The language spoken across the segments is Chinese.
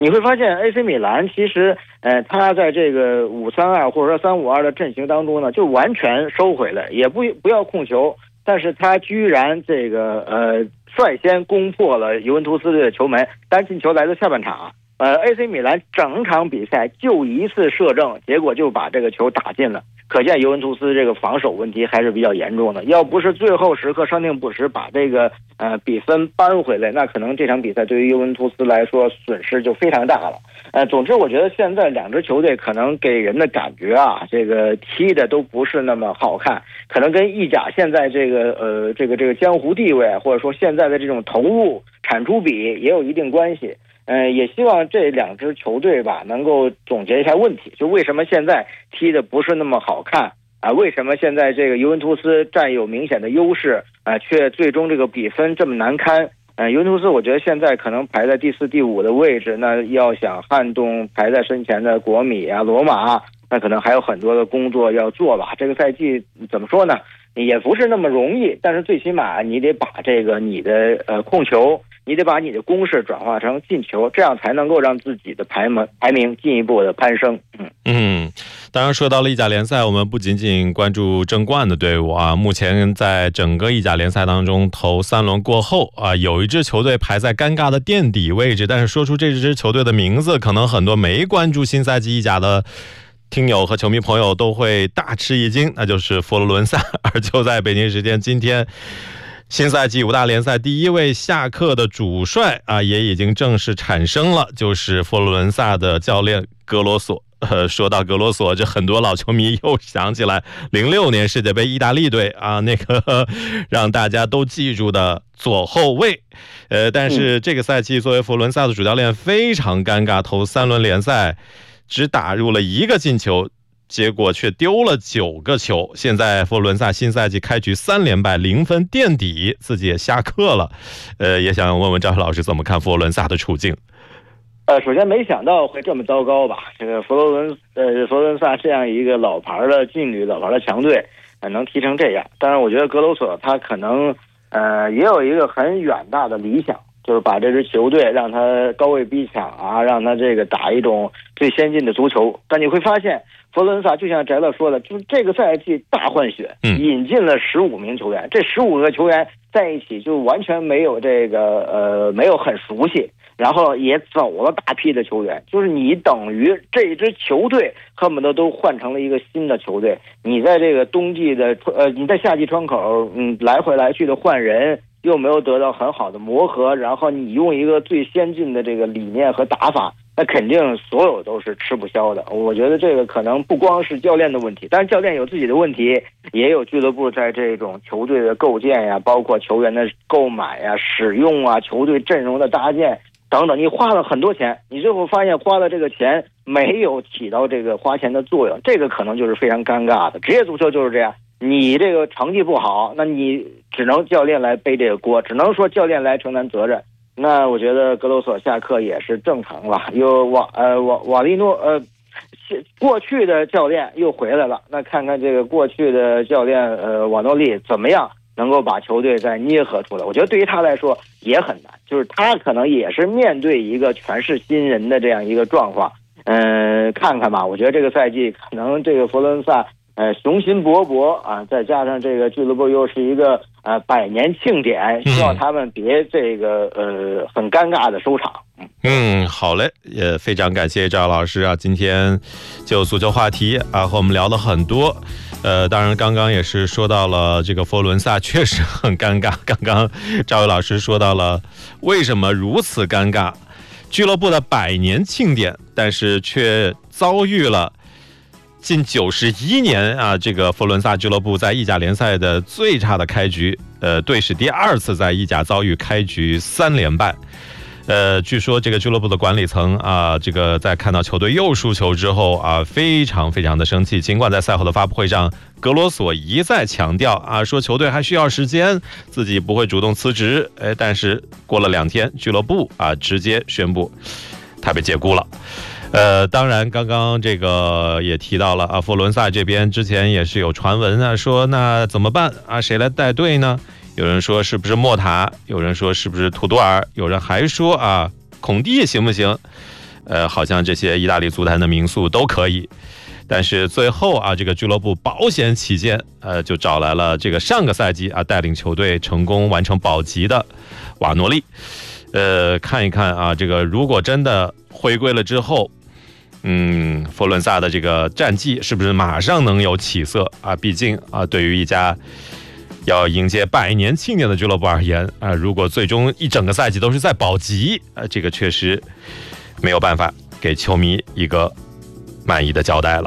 你会发现 AC 米兰其实他在这个5-3-2或者说3-5-2的阵型当中呢，就完全收回来，也不要控球，但是他居然这个率先攻破了尤文图斯队的球门，单进球来自下半场。AC 米兰整场比赛就一次射正，结果就把这个球打进了。可见尤文图斯这个防守问题还是比较严重的。要不是最后时刻伤定不时把这个比分扳回来，那可能这场比赛对于尤文图斯来说损失就非常大了。总之我觉得现在两支球队可能给人的感觉啊，这个踢的都不是那么好看，可能跟意甲现在这个江湖地位，或者说现在的这种投入产出比也有一定关系。也希望这两支球队吧能够总结一下问题，就为什么现在踢的不是那么好看啊？为什么现在这个尤文图斯占有明显的优势啊，却最终这个比分这么难堪？尤文图斯我觉得现在可能排在第4、第5的位置，那要想撼动排在身前的国米啊、罗马，那可能还有很多的工作要做吧。这个赛季怎么说呢？也不是那么容易，但是最起码你得把这个你的控球，你得把你的攻势转化成进球，这样才能够让自己的排名进一步的攀升。 当然说到了意甲联赛，我们不仅仅关注争冠的队伍啊，目前在整个意甲联赛当中头3轮过后啊，有一支球队排在尴尬的垫底位置，但是说出这支球队的名字，可能很多没关注新赛季意甲的听友和球迷朋友都会大吃一惊，那就是佛罗伦萨。而就在北京时间今天，新赛季5大联赛第一位下课的主帅啊，也已经正式产生了，就是佛罗伦萨的教练格罗索。说到格罗索，这很多老球迷又想起来06年世界杯意大利队啊，那个让大家都记住的左后卫。但是这个赛季作为佛罗伦萨的主教练非常尴尬，头3轮联赛只打入了1个进球，结果却丢了9个球。现在佛罗伦萨新赛季开局3连败，0分垫底，自己也下课了。也想问问赵老师怎么看佛罗伦萨的处境？ 首先没想到会这么糟糕吧？这个佛罗伦萨这样一个老牌的劲旅、老牌的强队，能踢成这样。当然，我觉得格罗索他可能也有一个很远大的理想，就是把这支球队让他高位逼抢啊，让他这个打一种最先进的足球。但你会发现，佛罗伦萨就像翟乐说的，就是这个赛季大换血，引进了15名球员，这15个球员在一起就完全没有这个没有很熟悉。然后也走了大批的球员，就是你等于这支球队恨不得都换成了一个新的球队。你在这个冬季的你在夏季窗口来回来去的换人，又没有得到很好的磨合，然后你用一个最先进的这个理念和打法，那肯定所有都是吃不消的。我觉得这个可能不光是教练的问题，但是教练有自己的问题，也有俱乐部在这种球队的构建呀，包括球员的购买呀、使用啊、球队阵容的搭建等等，你花了很多钱，你最后发现花了这个钱没有起到这个花钱的作用，这个可能就是非常尴尬的。职业足球就是这样，你这个成绩不好，那你只能教练来背这个锅，只能说教练来承担责任。那我觉得格罗索下课也是正常了，又瓦利诺过去的教练又回来了，那看看这个过去的教练瓦诺利怎么样能够把球队再捏合出来。我觉得对于他来说也很难，就是他可能也是面对一个全是新人的这样一个状况。看看吧，我觉得这个赛季可能这个佛罗伦萨雄心勃勃啊，再加上这个俱乐部又是一个100年庆典，希望他们别这个很尴尬的收场。 好嘞，也非常感谢赵老师啊，今天就足球话题啊和我们聊了很多。当然刚刚也是说到了这个佛罗伦萨确实很尴尬，刚刚赵伟老师说到了为什么如此尴尬，俱乐部的100年庆典，但是却遭遇了近91年啊，这个佛罗伦萨俱乐部在意甲联赛的最差的开局，队史第2次在意甲遭遇开局3连败。据说这个俱乐部的管理层啊，这个在看到球队又输球之后啊，非常非常的生气。尽管在赛后的发布会上，格罗索一再强调啊，说球队还需要时间，自己不会主动辞职。但是过了2天，俱乐部啊直接宣布他被解雇了。当然刚刚这个也提到了啊，佛罗伦萨这边之前也是有传闻啊，说那怎么办啊，谁来带队呢？有人说是不是莫塔，有人说是不是图多尔，有人还说啊孔蒂行不行？ 好像这些意大利足坛的名宿都可以。但是最后啊，这个俱乐部保险起见，就找来了这个上个赛季啊带领球队成功完成保级的瓦诺利。看一看啊，这个如果真的回归了之后，佛伦萨的这个战绩是不是马上能有起色啊？毕竟啊，对于一家要迎接100年庆典的俱乐部而言啊，如果最终一整个赛季都是在保级这个确实没有办法给球迷一个满意的交代了。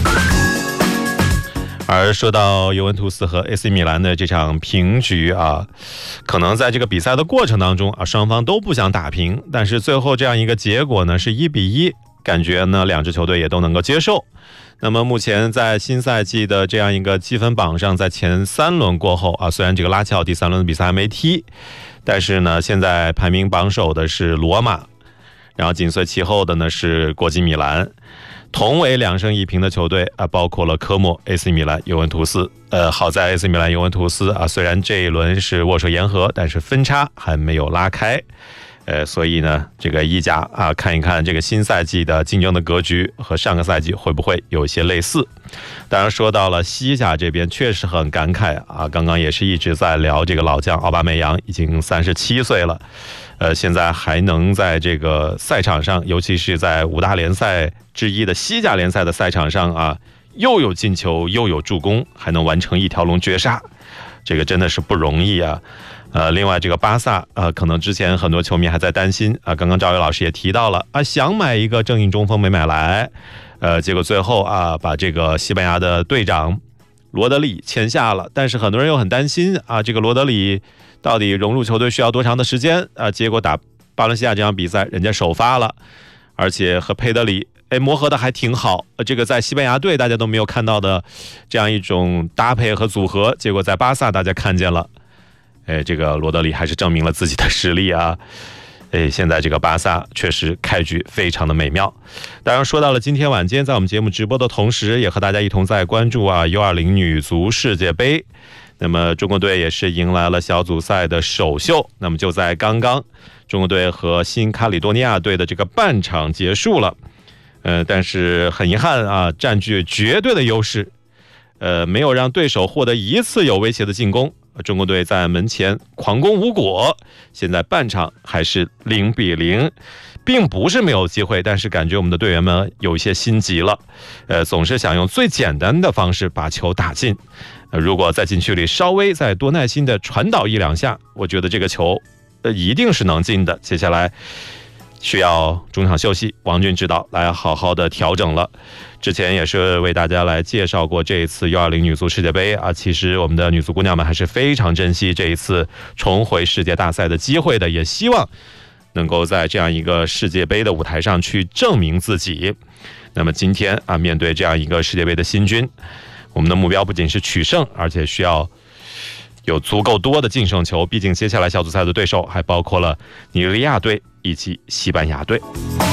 而说到尤文图斯和 AC 米兰的这场平局啊，可能在这个比赛的过程当中啊，双方都不想打平，但是最后这样一个结果呢是1-1，感觉呢两支球队也都能够接受。那么目前在新赛季的这样一个积分榜上，在前3轮过后啊，虽然这个拉齐奥第3轮的比赛还没踢，但是呢现在排名榜首的是罗马，然后紧随其后的呢是国际米兰。同为2胜1平的球队啊，包括了科莫、AC 米兰、尤文图斯。好在 AC 米兰、尤文图斯啊，虽然这一轮是握手言和，但是分差还没有拉开。所以呢，这个意甲啊，看一看这个新赛季的竞争的格局和上个赛季会不会有一些类似。当然说到了西甲这边，确实很感慨啊，刚刚也是一直在聊这个老将奥巴梅扬已经37岁了。现在还能在这个赛场上，尤其是在5大联赛之一的西甲联赛的赛场上啊，又有进球又有助攻，还能完成一条龙绝杀，这个真的是不容易啊。另外这个巴萨可能之前很多球迷还在担心啊，刚刚赵宇老师也提到了啊，想买一个正印中锋没买来，结果最后啊把这个西班牙的队长罗德里签下了，但是很多人又很担心啊，这个罗德里到底融入球队需要多长的时间啊？结果打巴伦西亚这场比赛，人家首发了，而且和佩德里磨合的还挺好。这个在西班牙队大家都没有看到的这样一种搭配和组合，结果在巴萨大家看见了。这个罗德里还是证明了自己的实力啊。现在这个巴萨确实开局非常的美妙。当然说到了今天晚间在我们节目直播的同时，也和大家一同在关注啊 U20 女足世界杯。那么中国队也是迎来了小组赛的首秀。那么就在刚刚，中国队和新卡里多尼亚队的这个半场结束了。但是很遗憾啊，占据绝对的优势，没有让对手获得一次有威胁的进攻。中国队在门前狂攻无果，现在半场还是0-0，并不是没有机会，但是感觉我们的队员们有一些心急了，总是想用最简单的方式把球打进。如果在禁区里稍微再多耐心的传导1-2下，我觉得这个球一定是能进的。接下来需要中场休息，王军指导来好好的调整了。之前也是为大家来介绍过这一次U20 女足世界杯啊，其实我们的女足姑娘们还是非常珍惜这一次重回世界大赛的机会的，也希望能够在这样一个世界杯的舞台上去证明自己。那么今天啊，面对这样一个世界杯的新军，我们的目标不仅是取胜，而且需要有足够多的净胜球，毕竟接下来小组赛的对手还包括了尼日利亚队以及西班牙队。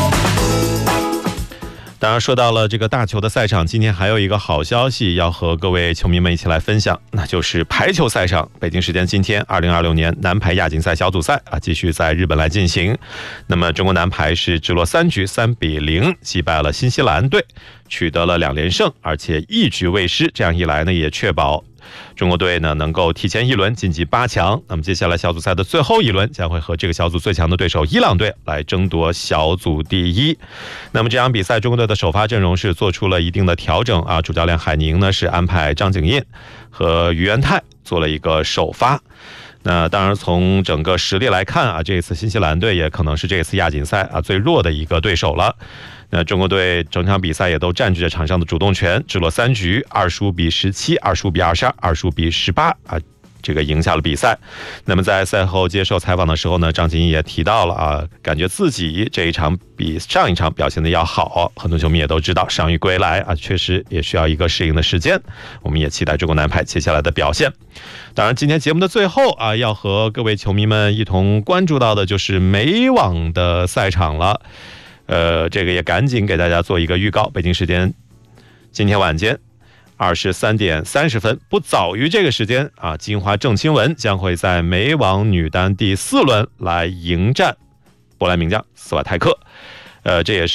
当然说到了这个大球的赛场，今天还有一个好消息要和各位球迷们一起来分享，那就是排球赛场，北京时间今天2026年男排亚锦赛小组赛啊，继续在日本来进行。那么中国男排是直落3局3-0击败了新西兰队，取得了2连胜，而且1局未失，这样一来呢，也确保中国队呢能够提前1轮晋级8强。那么接下来小组赛的最后1轮将会和这个小组最强的对手伊朗队来争夺小组第1。那么这场比赛中国队的首发阵容是做出了一定的调整啊，主教练海宁呢是安排张景印和于元泰做了一个首发。那当然从整个实力来看啊，这一次新西兰队也可能是这一次亚锦赛啊最弱的一个对手了。那中国队整场比赛也都占据着场上的主动权，直落3局2输比17、2输比22、2输比18啊，这个赢下了比赛。那么在赛后接受采访的时候呢，张景毅也提到了啊，感觉自己这一场比上一场表现的要好。很多球迷也都知道伤愈归来啊，确实也需要一个适应的时间。我们也期待中国男排接下来的表现。当然今天节目的最后啊，要和各位球迷们一同关注到的就是美网的赛场了。这个也赶紧给大家做一个预告，北京时间今天晚间23点30分，不早于这个时间啊，金华郑钦文将会在美网女单第4轮来迎战波兰名将斯瓦泰克。 这也是